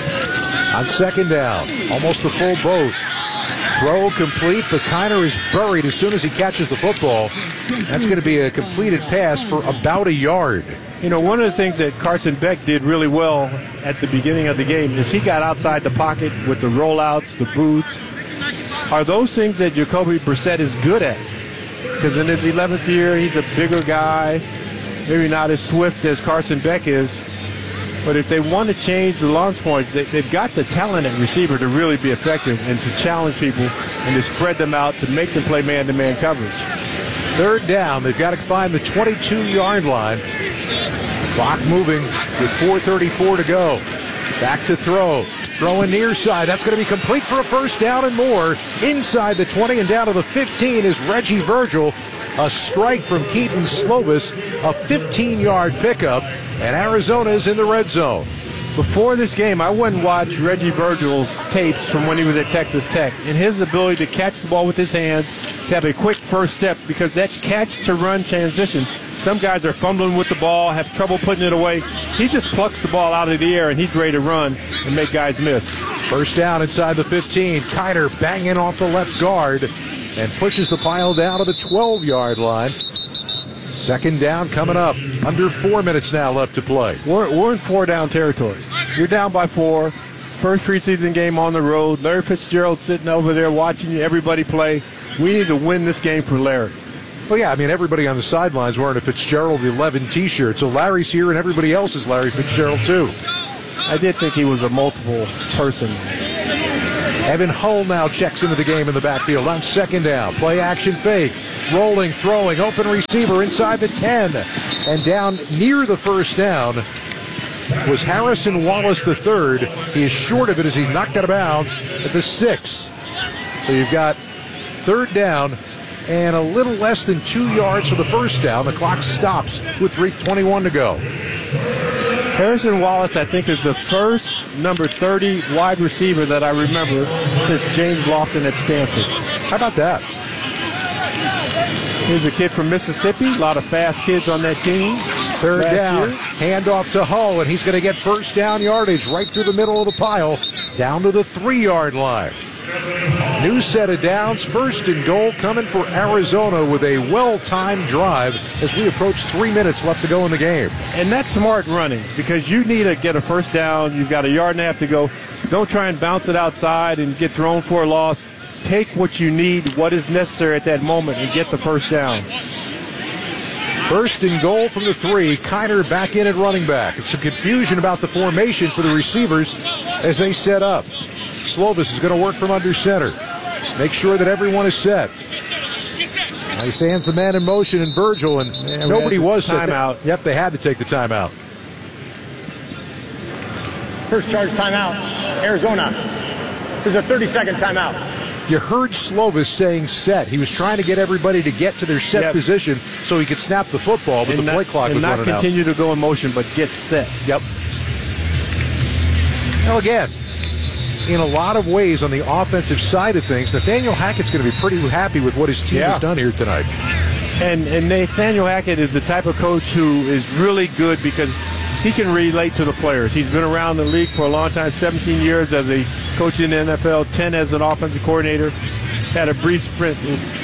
On second down, almost the full boat. Throw complete, but Kiner is buried as soon as he catches the football. That's going to be a completed pass for about a yard. You know, one of the things that Carson Beck did really well at the beginning of the game is he got outside the pocket with the rollouts, the boots. Are those things that Jacoby Brissett is good at? Because in his 11th year, he's a bigger guy, maybe not as swift as Carson Beck is. But if they want to change the launch points, they've got the talent at receiver to really be effective and to challenge people and to spread them out to make them play man-to-man coverage. Third down, they've got to find the 22-yard line. Clock moving with 4:34 to go. Back to throw. Throwing near side. That's going to be complete for a first down and more. Inside the 20 and down to the 15 is Reggie Virgil. A strike from Keaton Slovis. A 15-yard pickup. And Arizona is in the red zone. Before this game, I went and watched Reggie Virgil's tapes from when he was at Texas Tech. And his ability to catch the ball with his hands, to have a quick first step, because that's catch-to-run transition. Some guys are fumbling with the ball, have trouble putting it away. He just plucks the ball out of the air, and he's ready to run and make guys miss. First down inside the 15. Kiner banging off the left guard and pushes the pile down to the 12-yard line. Second down coming up. Under 4 minutes now left to play. We're in four-down territory. You're down by 4. First preseason game on the road. Larry Fitzgerald sitting over there watching everybody play. We need to win this game for Larry. Well, yeah, I mean, everybody on the sidelines wearing a Fitzgerald 11 T-shirt. So Larry's here and everybody else is Larry Fitzgerald, too. I did think he was a multiple person. Evan Hull now checks into the game in the backfield on second down. Play action fake. Rolling, throwing, open receiver inside the 10. And down near the first down was Harrison Wallace III. He is short of it as he's knocked out of bounds at the 6. So you've got third down and a little less than 2 yards for the first down. The clock stops with 3:21 to go. Harrison Wallace, I think, is the first number 30 wide receiver that I remember since James Lofton at Stanford. How about that? Here's a kid from Mississippi. A lot of fast kids on that team. Third down, handoff to Hull, and he's going to get first down yardage right through the middle of the pile, down to the 3-yard line. New set of downs, first and goal coming for Arizona with a well-timed drive as we approach 3 minutes left to go in the game. And that's smart running because you need to get a first down. You've got a yard and a half to go. Don't try and bounce it outside and get thrown for a loss. Take what you need, what is necessary at that moment, and get the first down. First and goal from the 3. Kiner back in at running back. It's some confusion about the formation for the receivers as they set up. Slovis is going to work from under center. Make sure that everyone is set. He stands the man in motion in Virgil, and nobody was set. Timeout. Yep, they had to take the timeout. First charge timeout, Arizona. There's a 30-second timeout. You heard Slovis saying set. He was trying to get everybody to get to their set position so he could snap the football, but the play clock was running out. And not continue to go in motion, but get set. Yep. Well, again, in a lot of ways on the offensive side of things, Nathaniel Hackett's going to be pretty happy with what his team has done here tonight. And Nathaniel Hackett is the type of coach who is really good because he can relate to the players. He's been around the league for a long time, 17 years as a coach in the NFL, 10 as an offensive coordinator. Had a brief sprint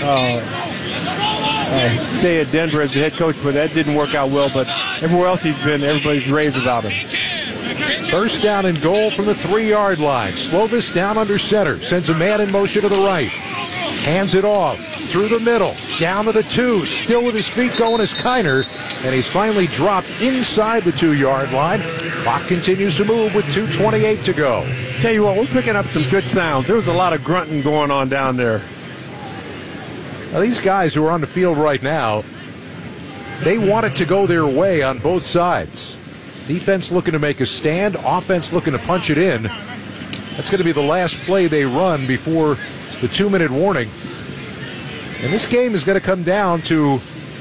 stay at Denver as the head coach, but that didn't work out well. But everywhere else he's been, everybody's raved about him. First down and goal from the 3-yard line. Slovis down under center. Sends a man in motion to the right. Hands it off through the middle. Down to the 2. Still with his feet going is Kiner. And he's finally dropped inside the 2-yard line. Clock continues to move with 2:28 to go. Tell you what, we're picking up some good sounds. There was a lot of grunting going on down there. Now, these guys who are on the field right now, they want it to go their way on both sides. Defense looking to make a stand. Offense looking to punch it in. That's going to be the last play they run before the 2-minute warning. And this game is going to come down to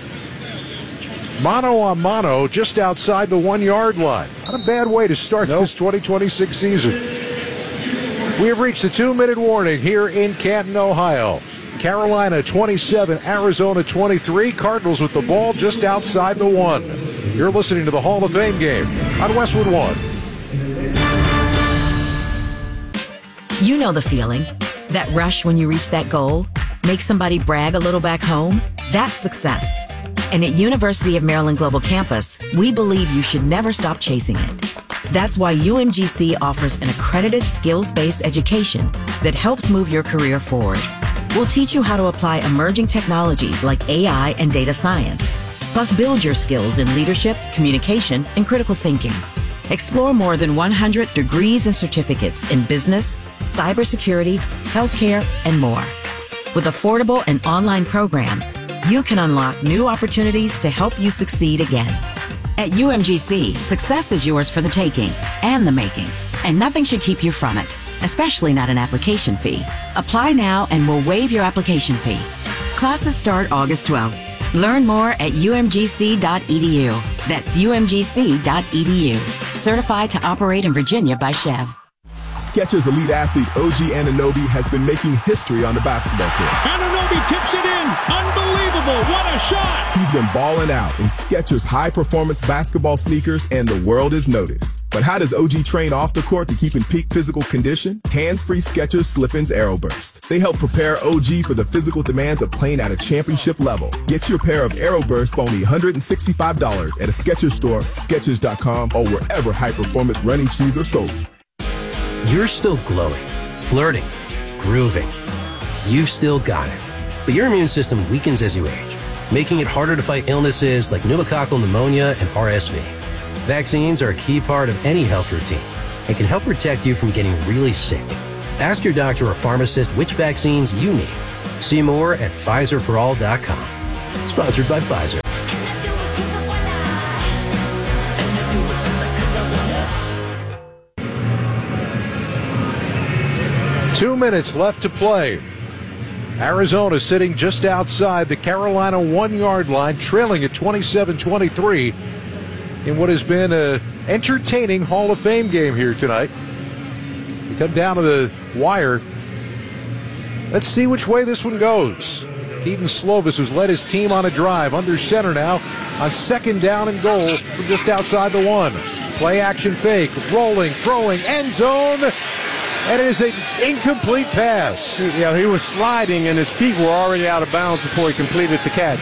mano a mano just outside the 1-yard line. Not a bad way to start this 2026 season. We have reached the 2-minute warning here in Canton, Ohio. Carolina 27, Arizona 23. Cardinals with the ball just outside the 1. You're listening to the Hall of Fame game on Westwood One. You know the feeling. That rush when you reach that goal. Make somebody brag a little back home. That's success. And at University of Maryland Global Campus, we believe you should never stop chasing it. That's why UMGC offers an accredited skills-based education that helps move your career forward. We'll teach you how to apply emerging technologies like AI and data science, plus build your skills in leadership, communication, and critical thinking. Explore more than 100 degrees and certificates in business, cybersecurity, healthcare, and more. With affordable and online programs, you can unlock new opportunities to help you succeed again. At UMGC, success is yours for the taking and the making, and nothing should keep you from it, especially not an application fee. Apply now and we'll waive your application fee. Classes start August 12th. Learn more at umgc.edu. That's umgc.edu. Certified to operate in Virginia by Chev. Skechers elite athlete OG Anunoby has been making history on the basketball court. Anunoby tips it in. Unbelievable. What a shot. He's been balling out in Skechers high-performance basketball sneakers, and the world has noticed. But how does OG train off the court to keep in peak physical condition? Hands-free Skechers Slip-ins Aeroburst. They help prepare OG for the physical demands of playing at a championship level. Get your pair of Aeroburst for only $165 at a Skechers store, Skechers.com, or wherever high-performance running shoes are sold. You're still glowing, flirting, grooving. You've still got it. But your immune system weakens as you age, making it harder to fight illnesses like pneumococcal pneumonia and RSV. Vaccines are a key part of any health routine and can help protect you from getting really sick. Ask your doctor or pharmacist which vaccines you need. See more at PfizerForAll.com. Sponsored by Pfizer. Two minutes left to play. Arizona sitting just outside the Carolina 1-yard line, trailing at 27-23 in what has been an entertaining Hall of Fame game here tonight. We come down to the wire. Let's see which way this one goes. Keaton Slovis, who's led his team on a drive, under center now on 2nd down and goal from just outside the 1. Play action fake, rolling, throwing, end zone. And it is an incomplete pass. Yeah, he was sliding and his feet were already out of bounds before he completed the catch.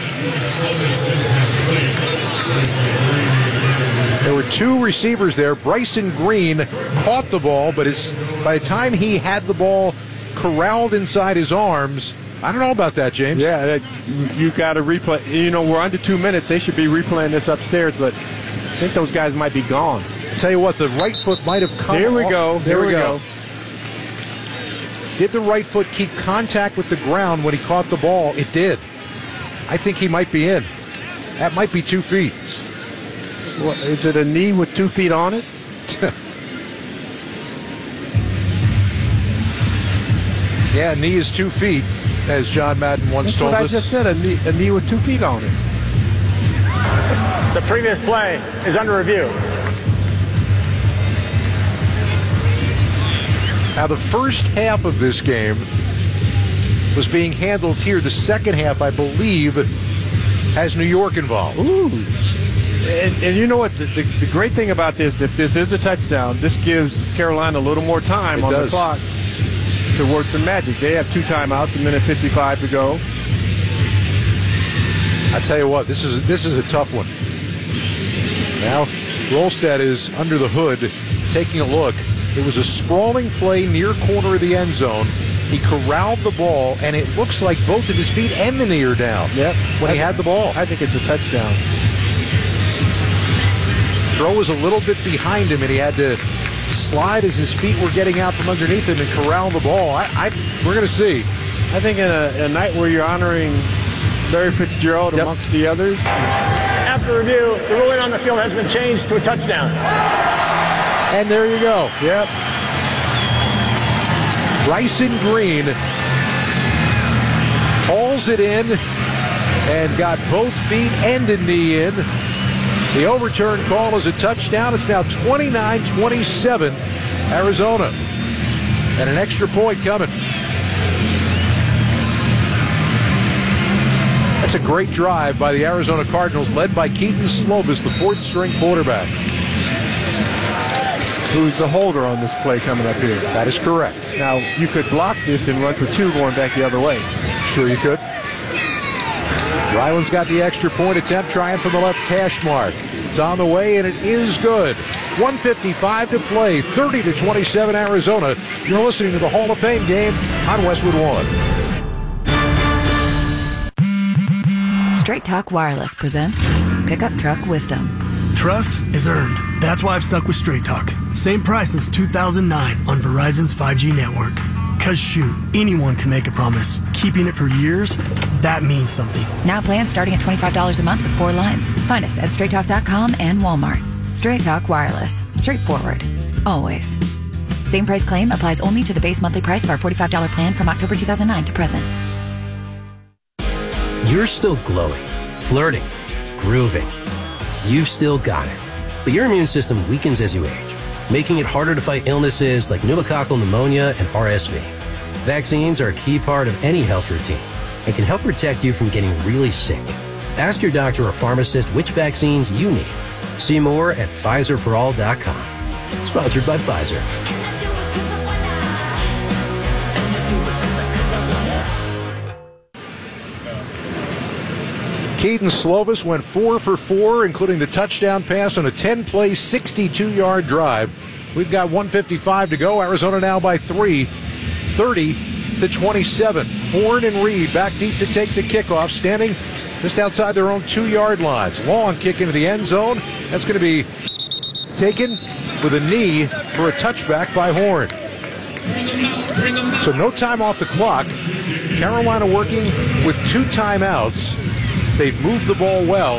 There were 2 receivers there. Bryson Green caught the ball, but by the time he had the ball corralled inside his arms, I don't know about that, James. Yeah, you got to replay. You know, we're under 2 minutes. They should be replaying this upstairs, but I think those guys might be gone. Tell you what, the right foot might have come. There we go. There we go. Did the right foot keep contact with the ground when he caught the ball? It did. I think he might be in. That might be 2 feet. Is it a knee with 2 feet on it? Yeah, knee is 2 feet, as John Madden once told us. That's what I just said, a knee with 2 feet on it. The previous play is under review. Now, the first half of this game was being handled here. The second half, I believe, has New York involved. Ooh. And you know what? The great thing about this, if this is a touchdown, this gives Carolina a little more time on the clock to work some magic. They have 2 timeouts, 1:55 to go. I tell you what, this is a tough one. Now, Rolstad is under the hood, taking a look. It was a sprawling play near corner of the end zone. He corralled the ball, and it looks like both of his feet and the knee are down. Yep. When he had the ball. I think it's a touchdown. Throw was a little bit behind him, and he had to slide as his feet were getting out from underneath him and corral the ball. We're going to see. I think in a night where you're honoring Larry Fitzgerald amongst the others. After review, the ruling on the field has been changed to a touchdown. And there you go. Yep. Bryson Green hauls it in and got both feet and a knee in. The overturn call is a touchdown. It's now 29-27 Arizona. And an extra point coming. That's a great drive by the Arizona Cardinals, led by Keaton Slovis, the 4th-string quarterback. Who's the holder on this play coming up here. That is correct. Now, you could block this and run for 2 going back the other way. Sure you could. Ryland's got the extra point attempt, trying from the left hash mark. It's on the way, and it is good. 1:55 to play, 30-27 Arizona. You're listening to the Hall of Fame game on Westwood One. Straight Talk Wireless presents Pickup Truck Wisdom. Trust is earned. That's why I've stuck with Straight Talk. Same price since 2009 on Verizon's 5G network. Cause shoot, anyone can make a promise. Keeping it for years, that means something. Now plans starting at $25 a month with 4 lines. Find us at straighttalk.com and Walmart. Straight Talk Wireless. Straightforward. Always. Same price claim applies only to the base monthly price of our $45 plan from October 2009 to present. You're still glowing, flirting, grooving. You've still got it. But your immune system weakens as you age, making it harder to fight illnesses like pneumococcal pneumonia and RSV. Vaccines are a key part of any health routine and can help protect you from getting really sick. Ask your doctor or pharmacist which vaccines you need. See more at PfizerForAll.com. Sponsored by Pfizer. Keaton Slovis went 4 for 4, including the touchdown pass on a 10-play, 62-yard drive. We've got 1:55 to go. Arizona now by 3, 30-27. Horn and Reed back deep to take the kickoff, standing just outside their own 2-yard lines. Long kick into the end zone. That's going to be taken with a knee for a touchback by Horn. So no time off the clock. Carolina working with 2 timeouts. They've moved the ball well.